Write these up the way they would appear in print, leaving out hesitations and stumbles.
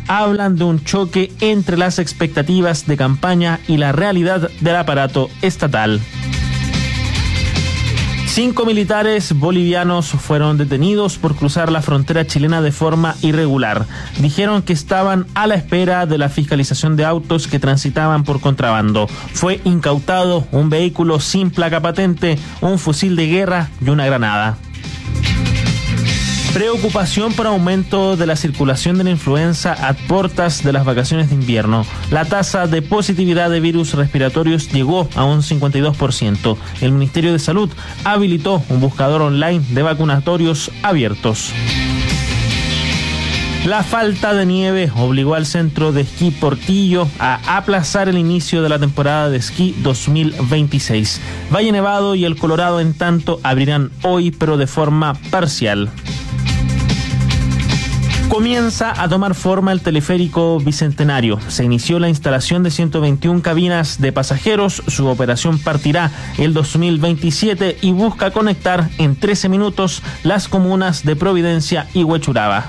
hablan de un choque entre las expectativas de campaña y la realidad del aparato estatal. 5 militares bolivianos fueron detenidos por cruzar la frontera chilena de forma irregular. Dijeron que estaban a la espera de la fiscalización de autos que transitaban por contrabando. Fue incautado un vehículo sin placa patente, un fusil de guerra y una granada. Preocupación por aumento de la circulación de la influenza a puertas de las vacaciones de invierno. La tasa de positividad de virus respiratorios llegó a un 52%. El Ministerio de Salud habilitó un buscador online de vacunatorios abiertos. La falta de nieve obligó al centro de esquí Portillo a aplazar el inicio de la temporada de esquí 2026. Valle Nevado y el Colorado, en tanto, abrirán hoy, pero de forma parcial. Comienza a tomar forma el teleférico Bicentenario. Se inició la instalación de 121 cabinas de pasajeros. Su operación partirá el 2027 y busca conectar en 13 minutos las comunas de Providencia y Huechuraba.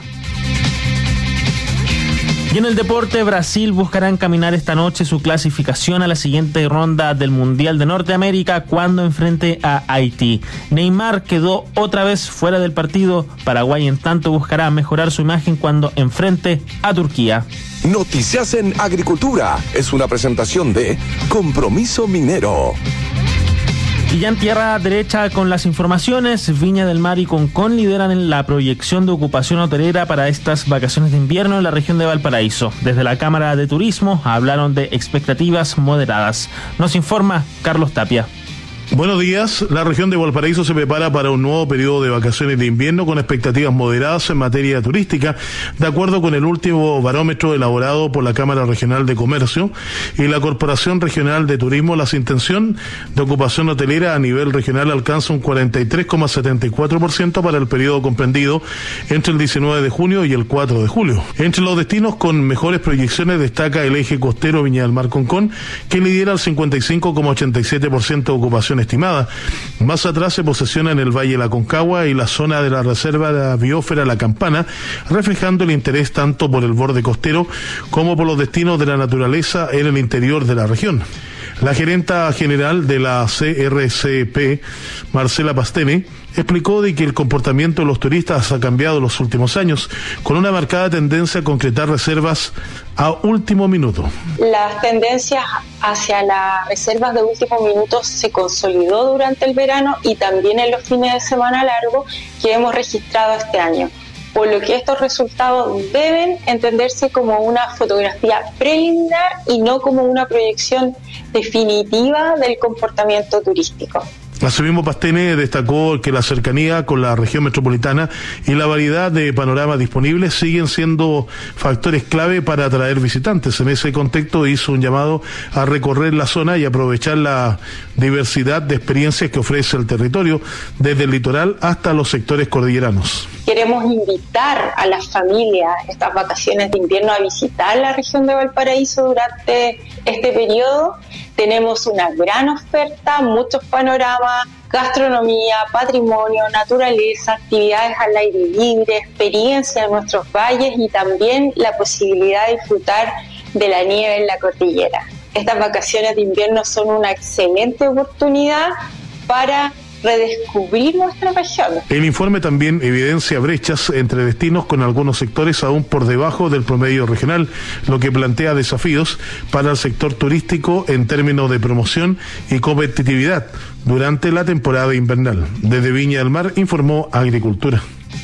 Y en el deporte, Brasil buscará encaminar esta noche su clasificación a la siguiente ronda del Mundial de Norteamérica cuando enfrente a Haití. Neymar quedó otra vez fuera del partido. Paraguay, en tanto, buscará mejorar su imagen cuando enfrente a Turquía. Noticias en Agricultura es una presentación de Compromiso Minero. Y ya en tierra derecha con las informaciones, Viña del Mar y Concón lideran en la proyección de ocupación hotelera para estas vacaciones de invierno en la región de Valparaíso. Desde la Cámara de Turismo hablaron de expectativas moderadas. Nos informa Carlos Tapia. Buenos días. La región de Valparaíso se prepara para un nuevo periodo de vacaciones de invierno con expectativas moderadas en materia turística, de acuerdo con el último barómetro elaborado por la Cámara Regional de Comercio y la Corporación Regional de Turismo. La intención de ocupación hotelera a nivel regional alcanza un 43,74% para el periodo comprendido entre el 19 de junio y el 4 de julio. Entre los destinos con mejores proyecciones destaca el eje costero Viña del Mar Concón, que lidera el 55,87% de ocupación estimada. Más atrás se posesiona en el Valle La Concagua y la zona de la Reserva de la Biósfera La Campana, reflejando el interés tanto por el borde costero como por los destinos de la naturaleza en el interior de la región. La gerenta general de la CRCP, Marcela Pastene, explicó de que el comportamiento de los turistas ha cambiado en los últimos años, con una marcada tendencia a concretar reservas a último minuto. Las tendencias hacia las reservas de último minuto se consolidó durante el verano y también en los fines de semana largos que hemos registrado este año, por lo que estos resultados deben entenderse como una fotografía preliminar y no como una proyección definitiva del comportamiento turístico. Asimismo, Pastene destacó que la cercanía con la región metropolitana y la variedad de panoramas disponibles siguen siendo factores clave para atraer visitantes. En ese contexto hizo un llamado a recorrer la zona y aprovechar la diversidad de experiencias que ofrece el territorio, desde el litoral hasta los sectores cordilleranos. Queremos invitar a las familias estas vacaciones de invierno a visitar la región de Valparaíso durante este periodo. Tenemos una gran oferta, muchos panoramas, gastronomía, patrimonio, naturaleza, actividades al aire libre, experiencia en nuestros valles y también la posibilidad de disfrutar de la nieve en la cordillera. Estas vacaciones de invierno son una excelente oportunidad para redescubrir nuestra región. El informe también evidencia brechas entre destinos con algunos sectores aún por debajo del promedio regional, lo que plantea desafíos para el sector turístico en términos de promoción y competitividad durante la temporada invernal. Desde Viña del Mar informó Agricultura.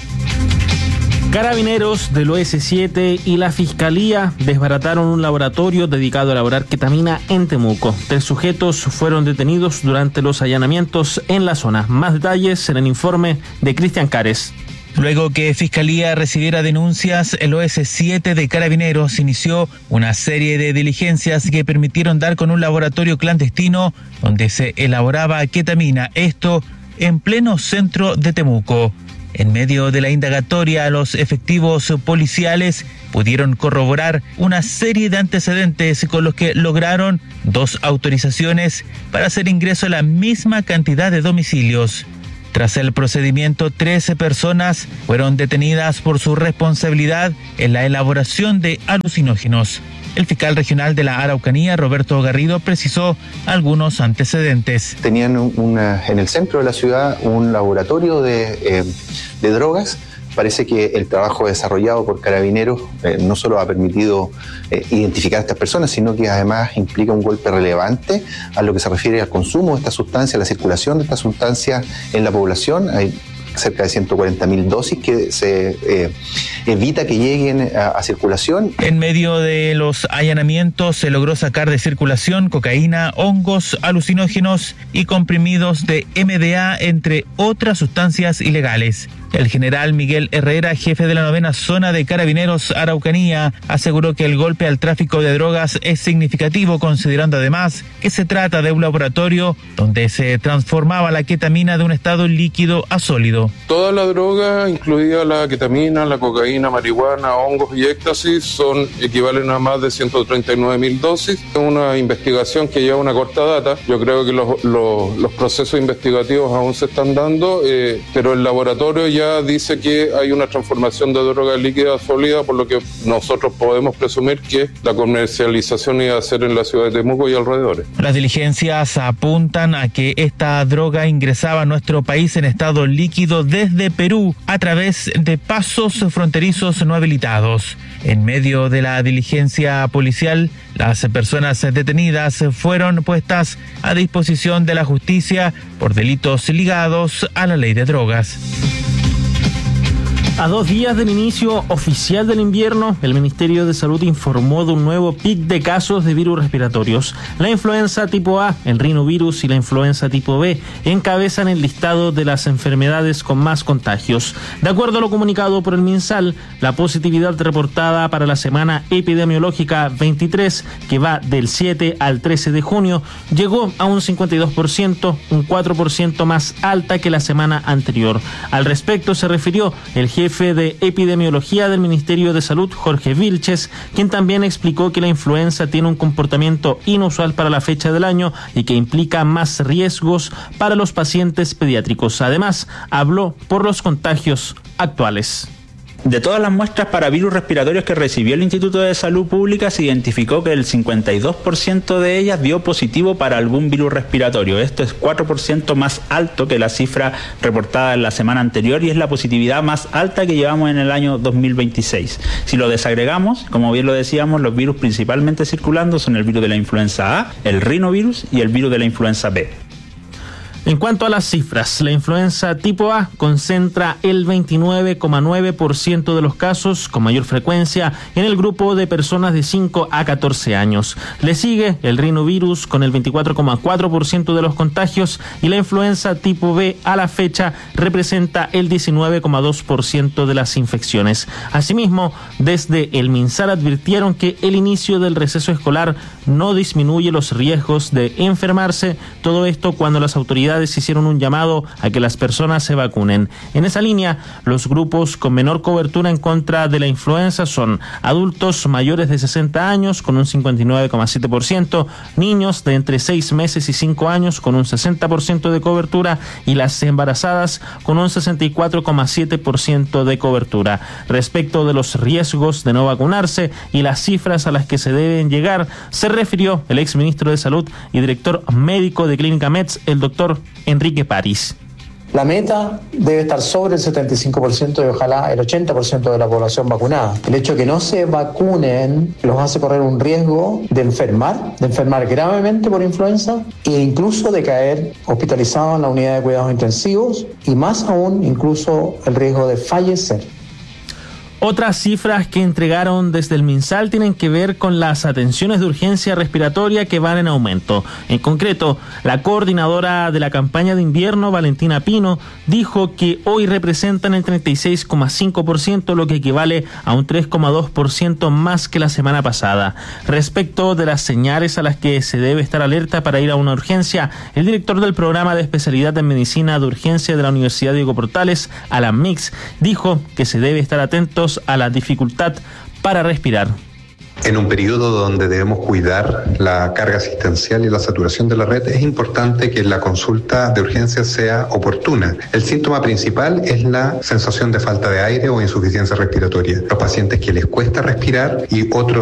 Carabineros del OS7 y la Fiscalía desbarataron un laboratorio dedicado a elaborar ketamina en Temuco. 3 sujetos fueron detenidos durante los allanamientos en la zona. Más detalles en el informe de Cristian Cares. Luego que Fiscalía recibiera denuncias, el OS7 de Carabineros inició una serie de diligencias que permitieron dar con un laboratorio clandestino donde se elaboraba ketamina, esto en pleno centro de Temuco. En medio de la indagatoria, los efectivos policiales pudieron corroborar una serie de antecedentes con los que lograron 2 autorizaciones para hacer ingreso a la misma cantidad de domicilios. Tras el procedimiento, 13 personas fueron detenidas por su responsabilidad en la elaboración de alucinógenos. El fiscal regional de la Araucanía, Roberto Garrido, precisó algunos antecedentes. Tenían en el centro de la ciudad un laboratorio de drogas. Parece que el trabajo desarrollado por Carabineros no solo ha permitido identificar a estas personas, sino que además implica un golpe relevante a lo que se refiere al consumo de esta sustancia, a la circulación de esta sustancia en la población. Hay cerca de 140.000 dosis que se evita que lleguen a circulación. En medio de los allanamientos se logró sacar de circulación cocaína, hongos, alucinógenos y comprimidos de MDA, entre otras sustancias ilegales. El general Miguel Herrera, jefe de la 9ª Zona de Carabineros Araucanía, aseguró que el golpe al tráfico de drogas es significativo, considerando además que se trata de un laboratorio donde se transformaba la ketamina de un estado líquido a sólido. Toda la droga, incluida la ketamina, la cocaína, marihuana, hongos y éxtasis, equivalen a más de 139.000 dosis. Es una investigación que lleva una corta data. Yo creo que los procesos investigativos aún se están dando, pero el laboratorio ya dice que hay una transformación de droga líquida a sólida, por lo que nosotros podemos presumir que la comercialización iba a ser en la ciudad de Temuco y alrededores. Las diligencias apuntan a que esta droga ingresaba a nuestro país en estado líquido desde Perú a través de pasos fronterizos no habilitados. En medio de la diligencia policial, las personas detenidas fueron puestas a disposición de la justicia por delitos ligados a la ley de drogas. A 2 días del inicio oficial del invierno, el Ministerio de Salud informó de un nuevo pic de casos de virus respiratorios. La influenza tipo A, el rinovirus y la influenza tipo B encabezan el listado de las enfermedades con más contagios. De acuerdo a lo comunicado por el MinSal, la positividad reportada para la semana epidemiológica 23, que va del 7 al 13 de junio, llegó a un 52%, un 4% más alta que la semana anterior. Al respecto se refirió el jefe de epidemiología del Ministerio de Salud, Jorge Vilches, quien también explicó que la influenza tiene un comportamiento inusual para la fecha del año y que implica más riesgos para los pacientes pediátricos. Además, habló por los contagios actuales. De todas las muestras para virus respiratorios que recibió el Instituto de Salud Pública, se identificó que el 52% de ellas dio positivo para algún virus respiratorio. Esto es 4% más alto que la cifra reportada en la semana anterior y es la positividad más alta que llevamos en el año 2026. Si lo desagregamos, como bien lo decíamos, los virus principalmente circulando son el virus de la influenza A, el rinovirus y el virus de la influenza B. En cuanto a las cifras, la influenza tipo A concentra el 29,9% de los casos con mayor frecuencia en el grupo de personas de 5 a 14 años. Le sigue el rinovirus con el 24,4% de los contagios y la influenza tipo B a la fecha representa el 19,2% de las infecciones. Asimismo, desde el MinSal advirtieron que el inicio del receso escolar no disminuye los riesgos de enfermarse, todo esto cuando las autoridades hicieron un llamado a que las personas se vacunen. En esa línea, los grupos con menor cobertura en contra de la influenza son adultos mayores de 60 años con un 59,7%, niños de entre 6 meses y 5 años con un 60% de cobertura y las embarazadas con un 64,7% de cobertura. Respecto de los riesgos de no vacunarse y las cifras a las que se deben llegar, se refirió el exministro de Salud y director médico de Clínica Metz, el doctor Enrique París. La meta debe estar sobre el 75% y ojalá el 80% de la población vacunada. El hecho de que no se vacunen los hace correr un riesgo de enfermar gravemente por influenza e incluso de caer hospitalizado en la unidad de cuidados intensivos y más aún incluso el riesgo de fallecer. Otras cifras que entregaron desde el MinSal tienen que ver con las atenciones de urgencia respiratoria que van en aumento. En concreto, la coordinadora de la campaña de invierno, Valentina Pino, dijo que hoy representan el 36,5%, lo que equivale a un 3,2% más que la semana pasada. Respecto de las señales a las que se debe estar alerta para ir a una urgencia, el director del programa de especialidad en medicina de urgencia de la Universidad Diego Portales, Alan Mix, dijo que se debe estar atentos a la dificultad para respirar. En un periodo donde debemos cuidar la carga asistencial y la saturación de la red, es importante que la consulta de urgencia sea oportuna. El síntoma principal es la sensación de falta de aire o insuficiencia respiratoria. Los pacientes que les cuesta respirar y otros